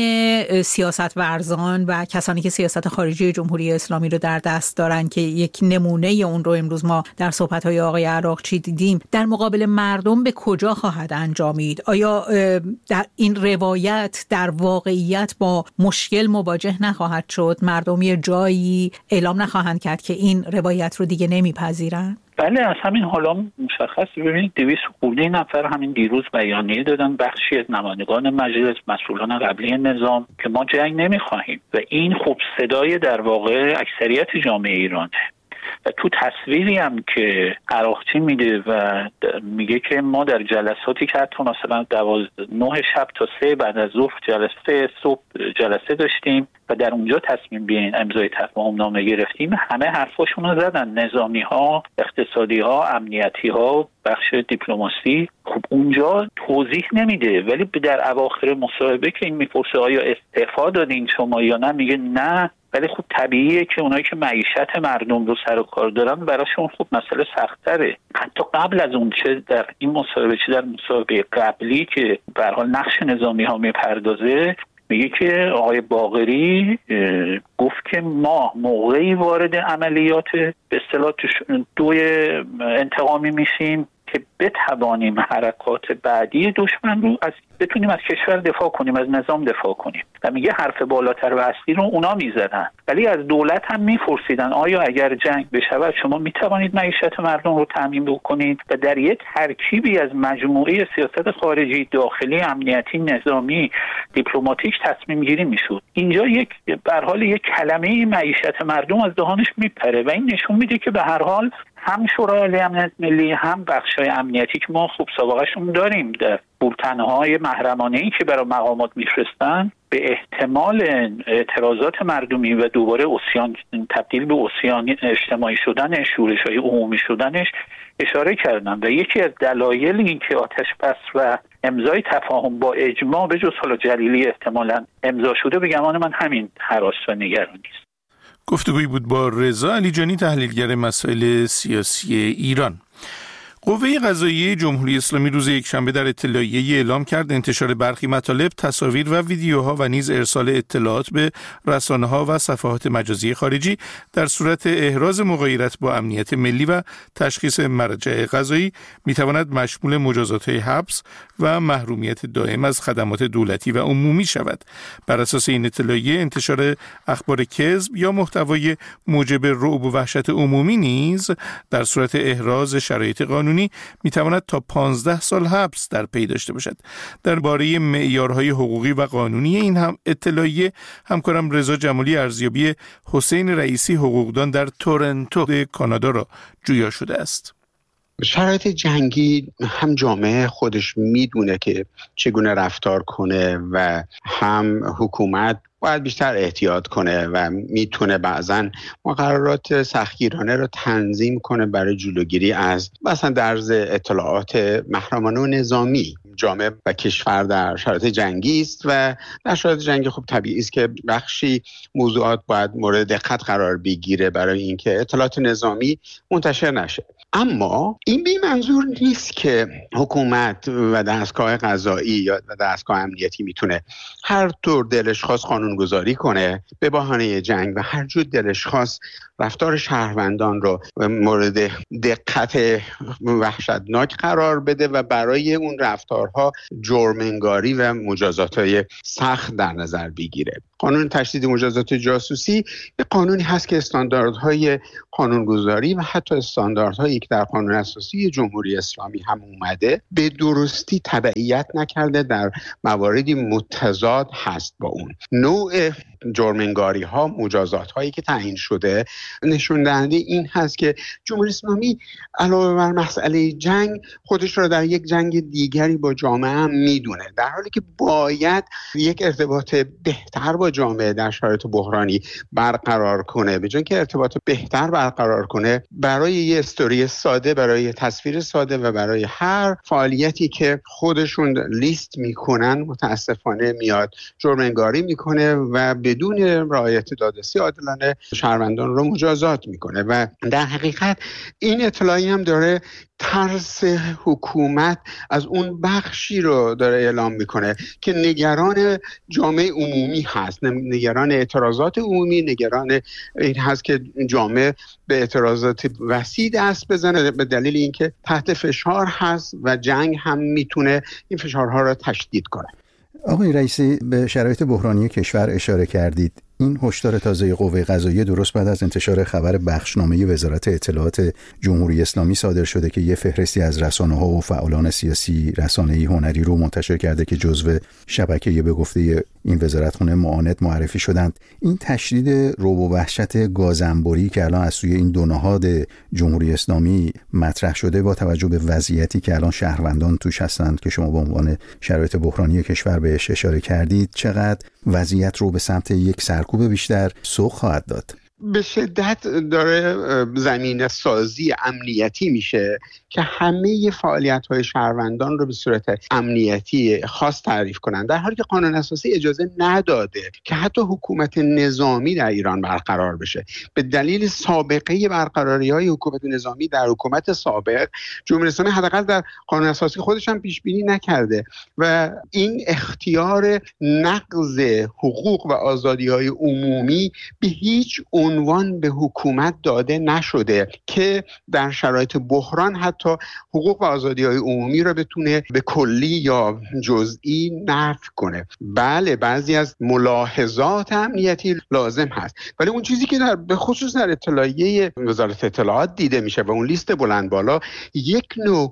سیاست ورزان و کسانی که سیاست خارجی جمهوری اسلامی رو در دست دارن که یک نمونه اون رو امروز ما در صحبت‌های آقای عراقچی دیدیم، در مقابل مردم به کجا خواهد انجامید؟ آیا در این روایت در واقعیت با مشکل مواجه نخواهد شد؟ مردم یه جایی اعلام نخواهند کرد که این روایت رو دیگه نمیپذیرن؟ بله، از همین حالا مشخص. ببینید 200 خورده نفر همین دیروز بیانیه دادن، بخشی از نمایندگان مجلس، مسئولان قبلی نظام، که ما جنگ نمیخواهیم و این خب صدای در واقع اکثریت جامعه ایرانه. و تو تصویری هم که عراقچی میده و میگه که ما در جلساتی که حتی مثلا 9 شب تا 3 بعد از ظهر جلسه، صبح جلسه داشتیم و در اونجا تصمیم به امضای تفاهم نامه گرفتیم، همه حرفاشون رو زدن، نظامی ها، اقتصادی ها، امنیتی ها، بخش دیپلماسی. خب اونجا توضیح نمیده، ولی در اواخر مصاحبه که این میپرسه آیا استعفا دادین شما یا نه، میگه نه. ولی خب طبیعیه که اونایی که معیشت مردم رو سر و کار دارن براشون خب مسئله سخت‌تره. حتی قبل از اون چه در این مصاحبه چه در مصاحبه قبلی که به هر حال نقش نظامی ها میپردازه، میگه که آقای باقری گفت که ما موقعی وارد عملیات به اصطلاح دوی انتقامی میشیم که بتوانیم حرکات بعدی دشمن رو بتونیم از کشور دفاع کنیم، از نظام دفاع کنیم. و میگه حرف بالاتر و اصلی رو اونا میزدن، ولی از دولت هم میپرسیدن آیا اگر جنگ بشود شما میتوانید معیشت مردم رو تامین بکنید؟ و در یک ترکیبی از مجموعه سیاست خارجی، داخلی، امنیتی، نظامی، دیپلماتیک تصمیم گیری میشد. اینجا یک به هر حال یک کلمه معیشت مردم از دهانش میپره و این نشون میده که به هر حال هم شورای عالی امنیت ملی، هم بخشای امنیتی که ما خوب سابقهشون داریم در بولتن‌های محرمانه‌ای که برای مقامات میفرستن، به احتمال اعتراضات مردمی و دوباره عصیان تبدیل به عصیان اجتماعی شدن، شورش‌های عمومی شدنش اشاره کردن. و یکی از دلایل این که آتش بس و امضای تفاهم با اجماع به جز حالا جلیلی احتمالاً امضا شده، به گمان من همین هراس و نگرانی است. گفتگویی بود با رضا علیجانی، تحلیلگر مسائل سیاسی ایران. قوه قضاییه جمهوری اسلامی روز یکشنبه در اطلاعیه‌ای اعلام کرد انتشار برخی مطالب، تصاویر و ویدیوها و نیز ارسال اطلاعات به رسانه‌ها و صفحات مجازی خارجی در صورت احراز مغایرت با امنیت ملی و تشخیص مرجع قضایی می‌تواند مشمول مجازات حبس و محرومیت دائم از خدمات دولتی و عمومی شود. بر اساس این اطلاعیه انتشار اخبار کذب یا محتوای موجب رعب و وحشت عمومی نیز در صورت احراز شرایط قانونی میتواند تا 15 سال حبس در پی داشته باشد. درباره معیارهای حقوقی و قانونی این اطلاعیه همکارم رضا جمالی ارزیابی حسین رئیسی حقوقدان در تورنتو کانادا را جویا شده است. شرایط جنگی هم جامعه خودش میدونه که چگونه رفتار کنه و هم حکومت باید بیشتر احتیاط کنه و میتونه بعضن مقررات سختگیرانه رو تنظیم کنه برای جلوگیری از مثلا درز اطلاعات محرمانه و نظامی. جامعه و کشور در شرایط جنگی است و در شرایط جنگی خب طبیعی است که بخشی موضوعات باید مورد دقت قرار بگیره برای اینکه اطلاعات نظامی منتشر نشه. اما این بی منظور نیست که حکومت و دستگاه قضایی یا دستگاه امنیتی میتونه هر طور دلش خواست قانونگذاری کنه به بهانه جنگ و هر جور دلش خواست رفتار شهروندان رو مورد دقت وحشتناک قرار بده و برای اون رفتارها جرم‌انگاری و مجازات‌های سخت در نظر بگیره. قانون تشدید مجازات جاسوسی به قانونی هست که استانداردهای قانونگذاری و حتی استانداردهایی که در قانون اساسی جمهوری اسلامی هم اومده به درستی تبعیت نکرده، در مواردی متضاد هست با اون. نوع جرم‌انگاری ها، مجازات هایی که تعیین شده نشون دهنده این هست که جمهوری اسلامی علاوه بر مسئله جنگ خودش را در یک جنگ دیگری با جامعه هم میدونه، در حالی که باید یک ارتباط بهتر با جامعه در شرایط بحرانی برقرار کنه. به جای اینکه ارتباط بهتر برقرار کنه، برای یه استوری ساده، برای یه تصویر ساده و برای هر فعالیتی که خودشون لیست میکنن متاسفانه میاد جرم‌انگاری میکنه و بدون رعایت دادرسی عادلانه شهروندان رو مجازات میکنه. و در حقیقت این اطلاعی هم داره ترس حکومت از اون بخشی رو داره اعلام میکنه که نگران جامعه عمومی هست، نگران اعتراضات عمومی، نگران این هست که جامعه به اعتراضات وسیع دست بزنه به دلیل اینکه تحت فشار هست و جنگ هم میتونه این فشارها رو تشدید کنه. آقای رئیسی، به شرایط بحرانی کشور اشاره کردید. این هشدار تازه قوه قضاییه درست بعد از انتشار خبر بخشنامه وزارت اطلاعات جمهوری اسلامی صادر شده که یه فهرستی از رسانه‌ها و فعالان سیاسی، رسانه‌ای هنری رو منتشر کرده که جزو شبکه به گفته این وزارتخونه معاند معرفی شدند. این تشدید رعب و وحشت گازنبوری که الان از سوی این دو نهاد جمهوری اسلامی مطرح شده با توجه به وضعیتی که الان شهروندان توش هستند که شما به عنوان شرایط بحرانی کشور بهش اشاره کردید، چقدر وضعیت رو به سمت یک سرکوب بیشتر سوق خواهد داد؟ به شدت داره زمینه سازی امنیتی میشه که همه فعالیت‌های شهروندان رو به صورت امنیتی خاص تعریف کنن، در حالی که قانون اساسی اجازه نداده که حتی حکومت نظامی در ایران برقرار بشه. به دلیل سابقه برقراری‌های حکومت نظامی در حکومت سابق، جمهوری اسلامی حداقل در قانون اساسی خودش هم پیش بینی نکرده و این اختیار نقض حقوق و آزادی‌های عمومی به هیچ عنوان به حکومت داده نشده که در شرایط بحران حتی حقوق و آزادی‌های عمومی را بتونه به کلی یا جزئی نفی کنه. بله، بعضی از ملاحظات امنیتی لازم هست، ولی اون چیزی که به خصوص در اطلاعیه وزارت اطلاعات دیده میشه و اون لیست بلند بالا، یک نوع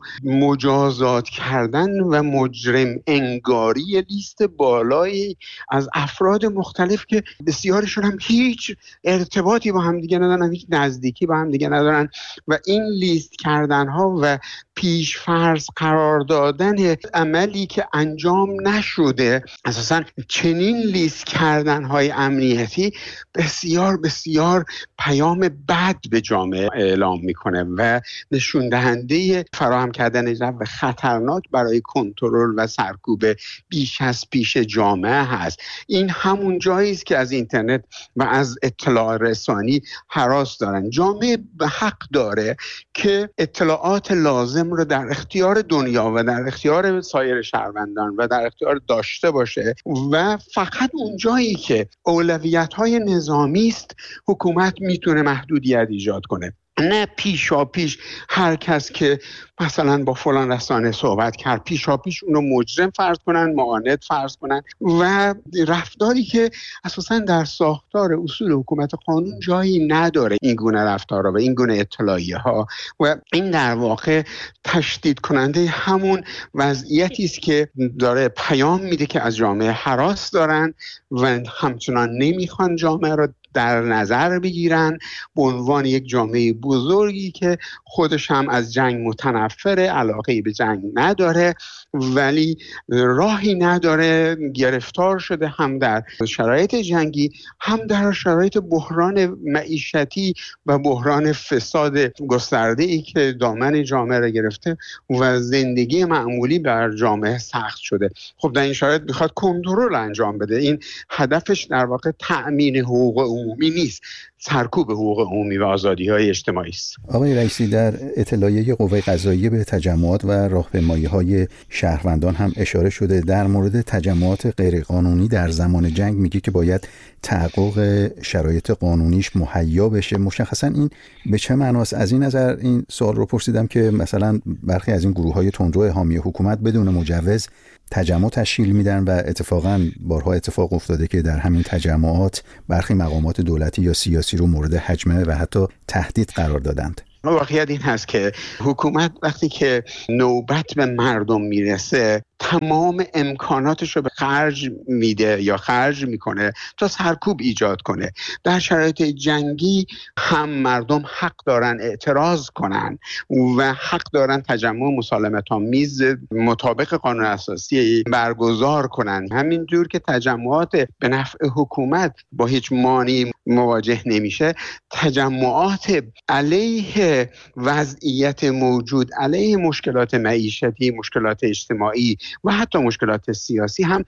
مجازات کردن و مجرم انگاری لیست بالایی از افراد مختلف که بسیارشون هم هیچ ارتباطی با هم دیگه ندارن، هیچ نزدیکی با هم دیگه ندارن و این لیست کردن ها و پیش فرض قرار دادن عملی که انجام نشده، اساساً چنین لیست کردن های امنیتی بسیار بسیار پیام بد به جامعه اعلام میکنه و نشون دهنده فراهم کردن جو خطرناک برای کنترل و سرکوب بیش از پیش جامعه هست. این همون جایی است که از اینترنت و از اطلاع رسانی هراس دارن. جامعه به حق داره که اطلاعات لازم رو در اختیار دنیا و در اختیار سایر شهروندان و در اختیار داشته باشه و فقط اون جایی که اولویت‌های نظامی است حکومت میتونه محدودیت ایجاد کنه، نه پیشا پیش هر کس که مثلا با فلان رسانه صحبت کرد پیشا پیش اونو مجرم فرض کنن، معاند فرض کنن و رفتاری که اساسا در ساختار اصول حکومت قانون جایی نداره. این گونه رفتارها و این گونه اطلاعیه ها و این در واقع تشدید کننده همون وضعیتی است که داره پیام میده که از جامعه هراس دارن و همچنان نمیخوان جامعه رو در نظر بگیرن به عنوان یک جامعه بزرگی که خودش هم از جنگ متنفره، علاقه‌ای به جنگ نداره ولی راهی نداره، گرفتار شده هم در شرایط جنگی هم در شرایط بحران معیشتی و بحران فساد گسترده‌ای که دامن جامعه را گرفته و زندگی معمولی بر جامعه سخت شده. خب در این شرایط میخواد کنترل انجام بده. این هدفش در واقع تأمین حقوق عمومی نیست، سرکوب حقوق عمومی و آزادی‌های اجتماعی است. آقای رئیسی، در اطلاعیه قوه قضاییه به تجمعات و راهپیمایی‌های شهروندان هم اشاره شده. در مورد تجمعات غیرقانونی در زمان جنگ میگه که باید تحقق شرایط قانونیش مهیا بشه. مشخصا این به چه معناست؟ از این نظر این سوال رو پرسیدم که مثلا برخی از این گروه‌های تندرو حامی حکومت بدون مجوز تجمع تشکیل میدن و اتفاقا بارها اتفاق افتاده که در همین تجمعات برخی مقامات دولتی یا سیاسی فارسی رو مورد هجمه و حتی تهدید قرار دادند. واقعیت این هست که حکومت وقتی که نوبت به مردم میرسه تمام امکاناتش رو به خرج میده یا خرج میکنه تا سرکوب ایجاد کنه. در شرایط جنگی هم مردم حق دارن اعتراض کنن و حق دارن تجمع مسالمت‌آمیز مطابق قانون اساسی برگزار کنن، همینجور که تجمعات به نفع حکومت با هیچ مانعی مواجه نمیشه، تجمعات علیه وضعیت موجود، علیه مشکلات معیشتی، مشکلات اجتماعی و حتی مشکلات سیاسی هم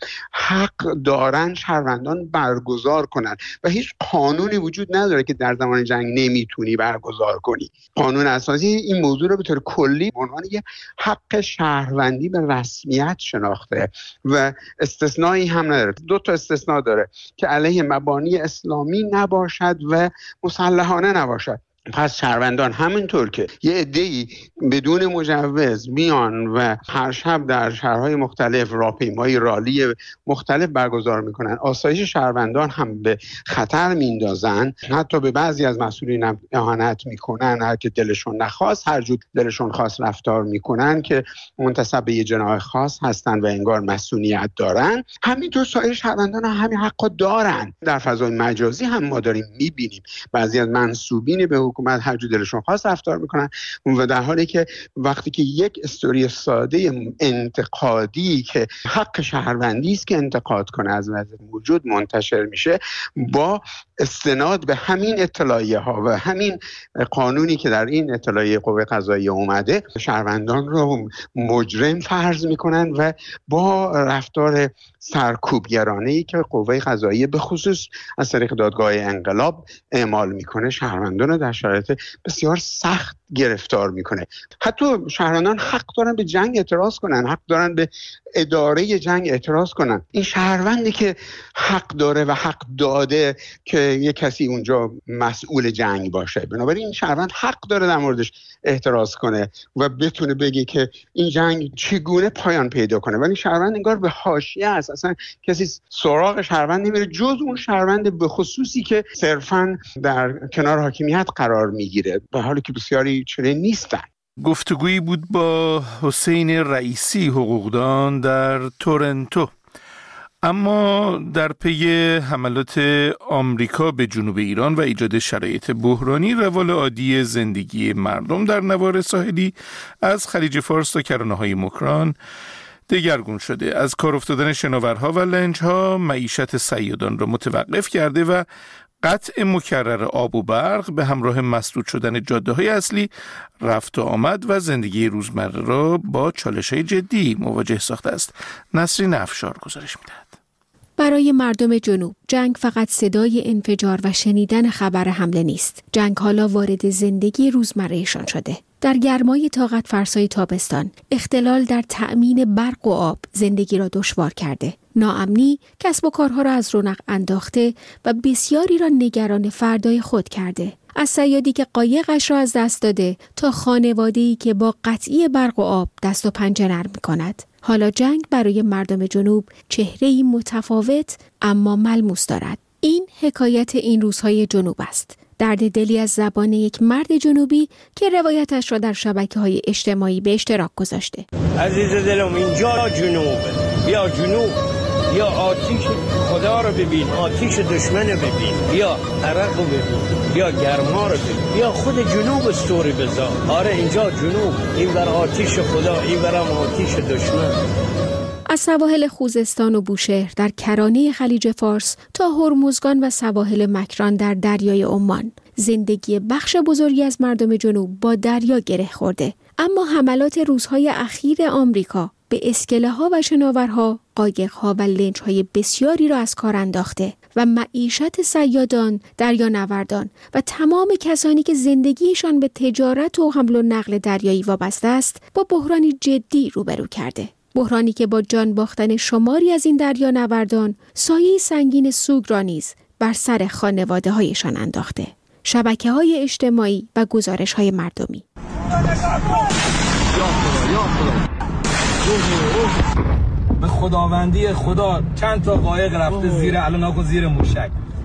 حق دارن شهروندان برگزار کنن و هیچ قانونی وجود نداره که در زمان جنگ نمیتونی برگزار کنی. قانون اساسی این موضوع رو به طور کلی به عنوان یه حق شهروندی به رسمیت شناخته و استثنایی هم نداره. 2 تا استثناء داره که علیه مبانی اسلامی نباشد و مسلحانه نباشد. پس شهروندان همینطور که یه عده‌ای بدون مجوز میان و هر شب در شهرهای مختلف راهپیمایی رالی مختلف برگزار میکنن، آسایش شهروندان هم به خطر میندازن، حتی به بعضی از مسئولین اهانت میکنن، هر که دلشون نخواست هر جور دلشون خواست رفتار میکنن که منتسب به یه جناح خاص هستن و انگار مسئولیت دارن. همینطور سایر شهروندان هم همین حقو دارن. در فضای مجازی هم ما داریم میبینیم بعضی از منسوبین به حکومت هر جور دلشون خواست رفتار میکنن و در حالی که وقتی که یک استوری ساده انتقادی که حق شهروندی است که انتقاد کنه از وضع موجود منتشر میشه، با استناد به همین اطلاعیه ها و همین قانونی که در این اطلاعیه قوه قضاییه اومده شهروندان رو مجرم فرض میکنن و با رفتار سرکوبگرانه‌ای که قوه قضاییه به خصوص از طریق دادگاه انقلاب اعمال میکنه شهروندان رو در شرایط بسیار سخت گرفتار میکنه. حتی شهروندان حق دارن به جنگ اعتراض کنن، حق دارن به اداره جنگ اعتراض کنن. این شهروندی که حق داره و حق داده که یک کسی اونجا مسئول جنگ باشه، بنابراین این شهروند حق داره در موردش اعتراض کنه و بتونه بگه که این جنگ چگونه پایان پیدا کنه. ولی شهروند انگار به حاشیه است، اصلا کسی سراغ شهروند نمیره جز اون شهروند به خصوصی که صرفاً در کنار حاکمیت قرار میگیره، در حالی که بسیاری چنین نیستن. گفتگویی بود با حسین رئیسی حقوقدان در تورنتو. اما در پی حملات آمریکا به جنوب ایران و ایجاد شرایط بحرانی، روال عادی زندگی مردم در نوار ساحلی از خلیج فارس تا کرانه‌های مکران دگرگون شده. از کار افتادن شناورها و لنج‌ها معیشت صیادان را متوقف کرده و قطع مکرر آب و برق به همراه مسدود شدن جاده‌های اصلی رفت و آمد و زندگی روزمره را با چالش‌های جدی مواجه ساخته است. نسرین افشار گزارش می‌دهد. برای مردم جنوب جنگ فقط صدای انفجار و شنیدن خبر حمله نیست. جنگ حالا وارد زندگی روزمرهشان شده. در گرمای طاقت فرسای تابستان، اختلال در تأمین برق و آب زندگی را دشوار کرده. ناامنی کسب و کارها را از رونق انداخته و بسیاری را نگران فردای خود کرده. از صیادی که قایقش را از دست داده تا خانواده‌ای که با قطعی برق و آب دست و پنجه نرم می‌کند. حالا جنگ برای مردم جنوب چهره‌ای متفاوت اما ملموس دارد. این حکایت این روزهای جنوب است. درد دلی از زبان یک مرد جنوبی که روایتش را در شبکه‌های اجتماعی به اشتراک گذاشته. عزیز دلم اینجا جنوبه. بیا جنوب، یا آتیش خدا رو ببین، آتیش دشمن رو ببین، یا عرق رو ببین، یا گرما رو ببین، یا خود جنوب استوری بذار. آره اینجا جنوب، این بر آتیش خدا، این برم آتیش دشمن. از سواحل خوزستان و بوشهر در کرانه خلیج فارس تا هرمزگان و سواحل مکران در دریای عمان، زندگی بخش بزرگی از مردم جنوب با دریا گره خورده. اما حملات روزهای اخیر آمریکا به اسکله‌ها و شناورها، قایق‌ها و لنج‌های بسیاری را از کار انداخته و معیشت صیادان، دریانوردان و تمام کسانی که زندگیشان به تجارت و حمل و نقل دریایی وابسته است با بحرانی جدی روبرو کرده. بحرانی که با جان باختن شماری از این دریانوردان سایه سنگین سوگ را نیز بر سر خانواده‌هایشان انداخته. شبکه‌های اجتماعی و گزارش‌های مردمی. به خداوندی خدا چند تا قایق رفته زیر الاناکو زیر موشک.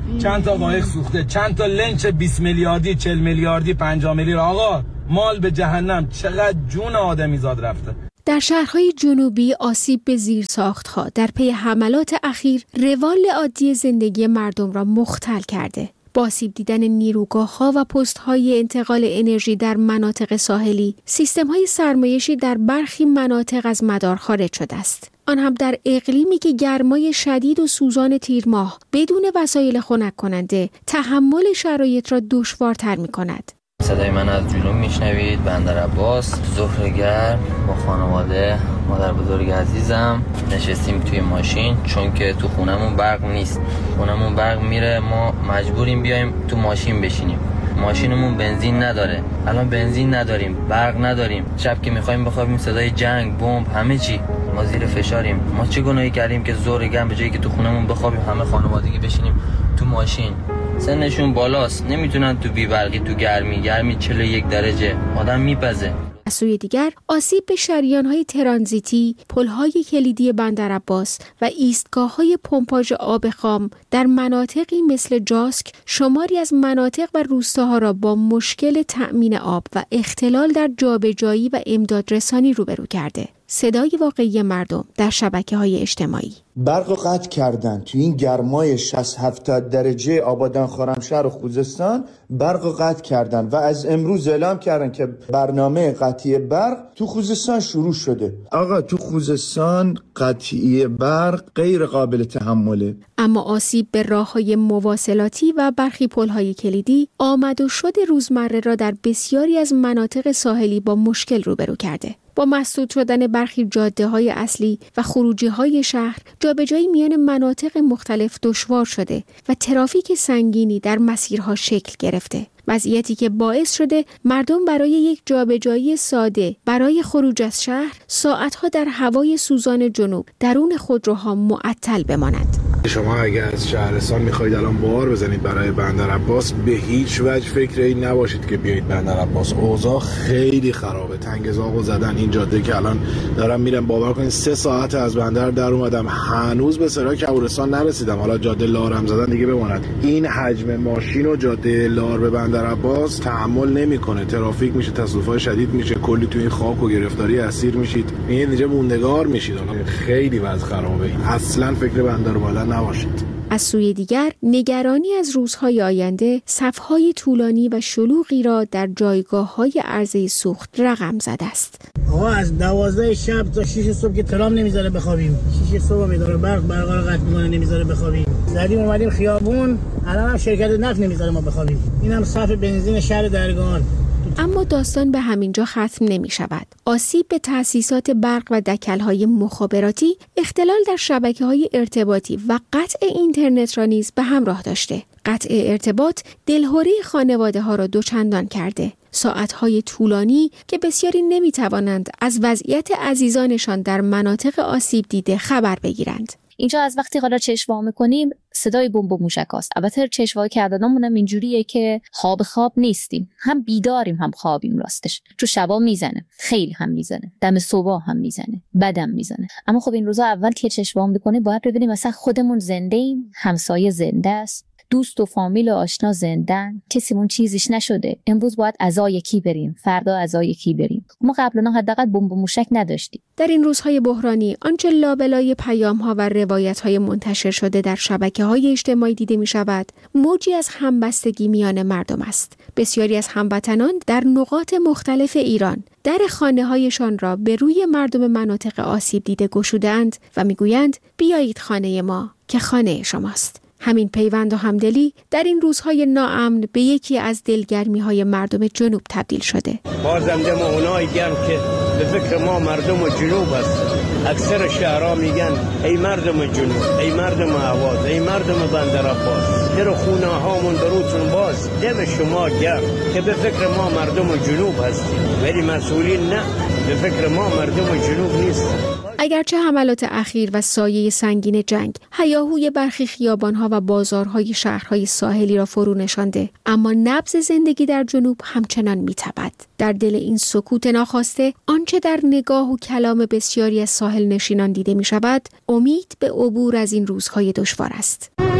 چند تا قایق سوخته، چند تا لنچ 20 میلیاردی، 40 میلیاردی، 50 میلیارد. آقا مال به جهنم، چقدر جون آدمیزاد رفته. در شهرهای جنوبی آسیب به زیرساخت‌ها در پی حملات اخیر روال عادی زندگی مردم را مختل کرده. با آسیب دیدن نیروگاه‌ها و پست‌های انتقال انرژی در مناطق ساحلی، سیستم‌های سرمایشی در برخی مناطق از مدار خارج شده است. آن هم در اقلیمی که گرمای شدید و سوزان تیر ماه بدون وسایل خنک کننده تحمل شرایط را دشوارتر می‌کند. صدای من از جنوب میشنوید. بندر عباس، ظهر گرم با خانواده، مادر بزرگ عزیزم نشستیم توی ماشین، چون که تو خونمون برق نیست. خونمون برق میره، ما مجبوریم بیایم تو ماشین بشینیم. ماشینمون بنزین نداره. الان بنزین نداریم، برق نداریم. شب که میخوایم بخوابیم صدای جنگ، بمب، همه چی. ما زیر فشاریم. ما چه گناهی کردیم که ظهر گرم به جایی که تو خونمون بخوابیم همه خانوادگی بشینیم تو ماشین؟ سنشون بالاست، نمیتونن تو بی‌برقی، تو گرمی 41 درجه آدم میپزه. از سوی دیگر آسیب به شریان‌های ترانزیتی، پل‌های کلیدی بندر عباس و ایستگاه‌های پمپاژ آب خام در مناطقی مثل جاسک شماری از مناطق و روستاها را با مشکل تأمین آب و اختلال در جابجایی و امدادرسانی روبرو کرده. صدای واقعی مردم در شبکه‌های اجتماعی. برق رو قطع کردن تو این گرمای 60-70 درجه آبادان، خرمشهر و خوزستان برق رو قطع کردن و از امروز اعلام کردن که برنامه قطعی برق تو خوزستان شروع شده. آقا تو خوزستان قطعی برق غیر قابل تحمله. اما آسیب به راه‌های مواصلاتی و برخی پل‌های کلیدی آمد و شد روزمره را در بسیاری از مناطق ساحلی با مشکل روبرو کرده. با مسدود شدن برخی جاده‌های اصلی و خروجی‌های شهر، جابجایی میان مناطق مختلف دشوار شده و ترافیک سنگینی در مسیرها شکل گرفته. وضعیتی که باعث شده مردم برای یک جابجایی ساده برای خروج از شهر ساعتها در هوای سوزان جنوب درون خودروها معطل بمانند. شما اگر از شهرستان میخواید الان بار بزنید برای بندر عباس، به هیچ وجه فکر این نباشید که بیایید بندر عباس. اوضاع خیلی خرابه. تنگزاغو زدن این جاده که الان دارم میرم، باور کنید 3 ساعت از بندر در اومدم، هنوز به سرای کبورستان نرسیدم. حالا جاده لارم زدن دیگه بماند. این حجم ماشین و جاده لار به بندر عباس تحمل نمیکنه. ترافیک میشه، تصادفات شدید میشه، کلی تو این خاک و گرفتاری اسیر میشید. میاد اینجا موندگار میشید. خیلی وضع خرابه. اصلا فکر بندر بالا نباشید. از سوی دیگر نگرانی از روزهای آینده صفهای طولانی و شلوغی را در جایگاه‌های عرضه سوخت رقم زده است. آقا از 12 شب تا 6 صبح که ترام نمیذاره بخوابیم. 6 صبح میذاره برق رو قطع میکنه، نمیذاره بخوابیم. زدیم اومدیم خیابون، الان هم شرکت نفت نمیذاره ما بخوابیم. اینم صف بنزین شهر درگان. اما داستان به همینجا ختم نمی شود. آسیب به تأسیسات برق و دکل‌های مخابراتی، اختلال در شبکه‌های ارتباطی و قطع اینترنت را نیز به همراه داشته. قطع ارتباط دلهره خانواده‌ها را دوچندان کرده. ساعت‌های طولانی که بسیاری نمی‌توانند از وضعیت عزیزانشان در مناطق آسیب دیده خبر بگیرند. اینجا از وقتی حالا چشم وا می‌کنیم صدای بمب و موشکاست. البته چشم وا کردنمون هم اینجوریه که خواب نیستیم، هم بیداریم هم خوابیم. راستش تو شبا میزنه، خیلی هم میزنه، دم صبح هم میزنه، بعدم میزنه. اما خب این روزا اول که چشم وا می‌کنیم باید ببینیم مثلا خودمون زنده ایم، همسایه زنده است، دوست و فامیل و آشنا زندن، کسیمون چیزیش نشده. امروز باید عزای کی بریم، فردا عزای کی بریم. ما قبلا حداقل بمب و موشک نداشتیم. در این روزهای بحرانی آنچه لابلای پیام‌ها و روایت‌های منتشر شده در شبکه‌های اجتماعی دیده می‌شود، موجی از همبستگی میان مردم است. بسیاری از هموطنان در نقاط مختلف ایران در خانه‌هایشان را به روی مردم مناطق آسیب دیده گشوده‌اند و می‌گویند بیایید خانه ما که خانه شماست. همین پیوند و همدلی در این روزهای ناامن به یکی از دلگرمی‌های مردم جنوب تبدیل شده. بازم دم اونایی گرم که به فکر ما مردم جنوب است. اکثر شهرها میگن ای مردم جنوب، ای مردم اهواز، ای مردم بندر عباس، در خونه هامون بروتون باز. دم شما گرم که به فکر ما مردم جنوب هستیم، ولی مسئولین نه، به فکر ما مردم جنوب نیستن. اگرچه حملات اخیر و سایه سنگین جنگ هیاهوی برخی خیابان‌ها و بازارهای شهرهای ساحلی را فرو نشانده، اما نبض زندگی در جنوب همچنان می‌تپد. در دل این سکوت ناخواسته آنچه در نگاه و کلام بسیاری از ساحل نشینان دیده می‌شود، امید به عبور از این روزهای دشوار است.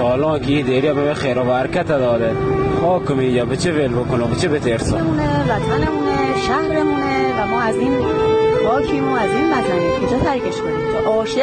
سالا که این دیریا به خیر و برکت داده خاکم اینجا به چه ول بکنم به چه بترسم وطنمونه شهرمونه و ما از این خاکیم و از این وطنیم کجا ترکش کنیم.